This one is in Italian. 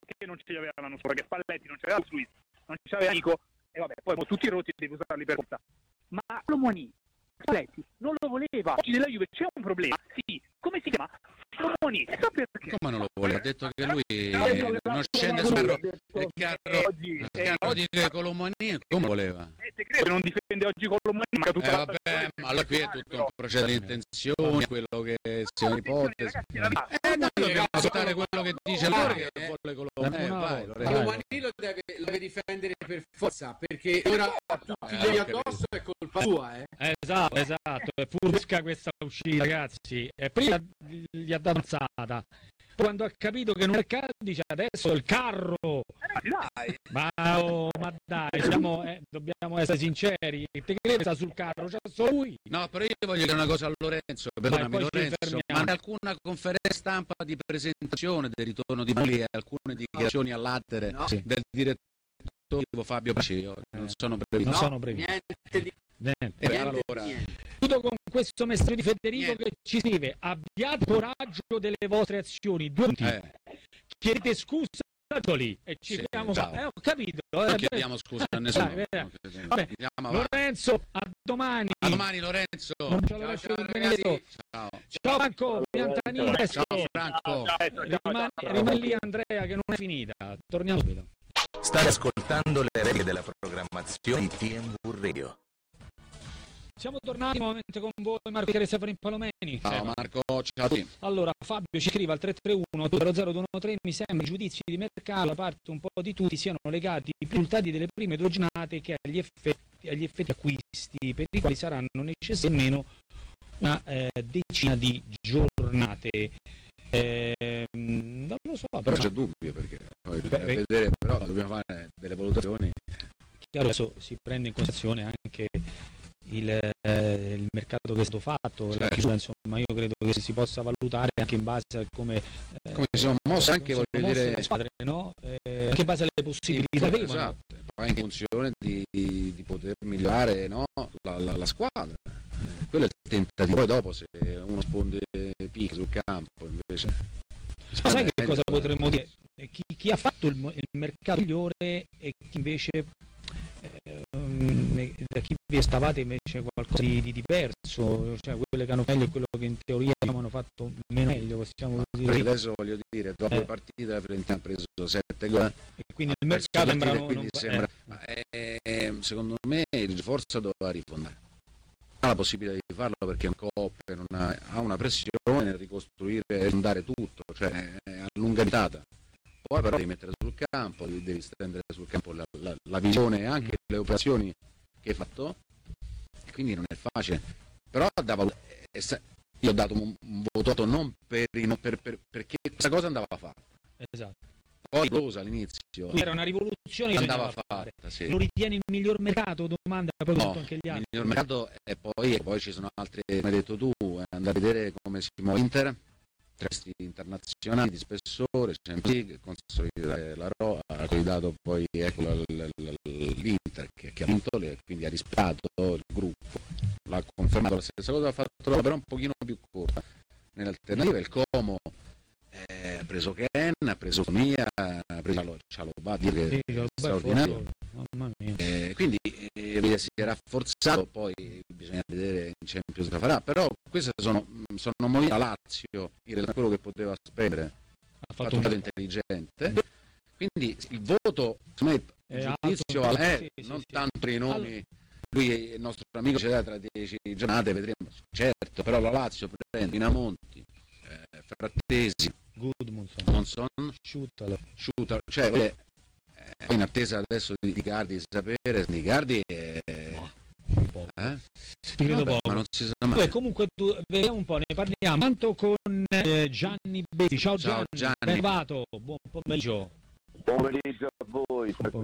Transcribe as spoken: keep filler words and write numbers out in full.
che non ce li aveva l'anno scorso, perché Spalletti non ce l'aveva Luis, non ce l'aveva Nico, e vabbè, poi tutti i rotti devi usarli per forza. Ma Lomoni, Spalletti non lo voleva. Oggi nella Juve c'è un problema, sì, come si chiama? Lomoni, sa perché? Come non lo voleva? Ha detto che lui non scende sul carro, il carro, il carro di Colomani, come voleva? Eh, te credo, non difende oggi Colomani, ma tutta Eh la vabbè, ma allora qui è tutto un processo di intenzioni, quello che sia un'ipotesi. Eh, noi dobbiamo ascoltare quello che dice lui, che vuole Colomani, vai, Colomani lo deve, lo deve difendere per forza, perché ora a tutti gli addosso è colpa sua, eh. Esatto, esatto, è furbesca questa uscita, ragazzi. E prima gli ha dato alzata. Quando ha capito che non è il dice adesso il carro. Dai. Ma, oh, ma dai, siamo, eh, dobbiamo essere sinceri. Te credi che sta sul carro? C'è solo lui. No, però io voglio dire una cosa a Lorenzo, perdonami Lorenzo, ma in alcuna conferenza stampa di presentazione del ritorno di Mali e alcune dichiarazioni all'attere no. del direttore Fabio Paceo non sono previsti. Non sono previsti. Niente di Niente. E niente, allora niente. Chiudo con questo messaggio di Federico Niente. che ci scrive: abbiate coraggio delle vostre azioni, due punti. eh, Chiedete scusa lì e ci Sì, chiamiamo ciao. fa. Eh, ho capito. non Eh, chiediamo scusa a dai, nessuno. dai, dai. Ok, Vabbè, andiamo avanti. Lorenzo, a domani. A domani Lorenzo. Non ce lo Ciao, lascio ciao, il ragazzi. Benedetto. Ciao. Ciao Franco, Piantanini, presto. Ciao Franco. Rimani, rimani lì Andrea che non è finita. Torniamo subito. Stai ascoltando le regole della programmazione di T M V Radio. Siamo tornati nuovamente con voi, Marco Chiari e Stefano Palomeni. Ciao Marco, ciao a tutti. Allora, Fabio ci scrive al tre tre uno zero zero due uno tre, mi sembra i giudizi di mercato da parte un po' di tutti siano legati ai risultati delle prime due giornate che agli effetti, agli effetti acquisti, per i quali saranno necessari almeno una eh, decina di giornate. Eh, non lo so, Però però c'è dubbio perché poi Beh, bisogna vedere, però dobbiamo fare delle valutazioni. chiaro, adesso si prende in considerazione anche il, eh, il mercato che è stato fatto, la Certo. chiusura, insomma, io credo che si possa valutare anche in base a come, eh, Come si sono mosse anche, sono voglio mosse dire, le squadre, no? Eh, anche in base alle possibilità che avevano. esatto, poi in funzione di, di poter migliorare, no, la, la, la squadra. Quello è il tentativo. Poi dopo se uno sponde picche sul campo invece. Ma sai che meglio, cosa potremmo dire? Eh, Chi, chi ha fatto il, mo- il mercato migliore e chi invece ehm, da chi vi stavate invece qualcosa di, di diverso, cioè quelle che hanno meglio e quello che in teoria hanno fatto meno meglio, possiamo Perché dire. adesso voglio dire, dopo Eh. le partite la Fiorentina ha preso sette gol. E quindi il Ha perso mercato le sembra partite, non- quindi non- sembra- eh. ma, eh, secondo me il Forza doveva rifondare. Ha la possibilità di farlo perché è un coppe, non ha, ha una pressione nel ricostruire e rifondare tutto, cioè è a lunga ditata. Poi però devi mettere sul campo, devi, devi stendere sul campo la, la, la visione e anche le operazioni che hai fatto, quindi non è facile. Però da valut- eh, se- io ho dato un, un voto non per, i- non per, per, perché questa cosa andava fatta. Esatto. Poi cosa all'inizio Quindi era una rivoluzione che andava bisognava fare. fatta, sì. Lo ritieni il miglior mercato? Domanda poi No, tutto anche gli il altri. miglior mercato e poi, e poi ci sono altri, come hai detto tu, eh, andare a vedere come si muove Inter, testi internazionali di spessore, Champions League, consolidare la Roma, ha consolidato poi ecco, l- l- l- l'Inter che, che ha vinto, le, quindi ha rispettato il gruppo, l'ha confermato la stessa cosa, ha fatto Roma però un pochino più corta. Nell'alternativa il Como eh, ha preso Ken, ha preso Mia, ha preso Cialobà, dire Sì, che è beh, straordinario. forse- mamma mia. Eh, quindi eh, si è rafforzato, poi bisogna vedere in Champions cosa farà, però queste sono, sono movimenti la Lazio in relazione a quello che poteva spendere, Ha ha fatto fatto un un dato intelligente, quindi il voto secondo me È il alto, giudizio al- è sì, sì, non sì. tanto per i nomi, Allora- lui è il nostro amico, c'è tra dieci giornate, vedremo, certo, però la Lazio prende Pinamonti, eh, Frattesi, Goodmanson, Monson, Sciuttalo. Shooter, cioè eh, in attesa adesso di Icardi di sapere, Icardi è... Un po'. Eh? Ti credo Vabbè, poco. ma non si sa Vabbè, mai. comunque tu, vediamo un po', ne parliamo. Tanto con eh, Gianni Betti. Ciao, Ciao, Gianni, Gianni. ben arrivato, buon pomeriggio. Buon pomeriggio a voi, Buon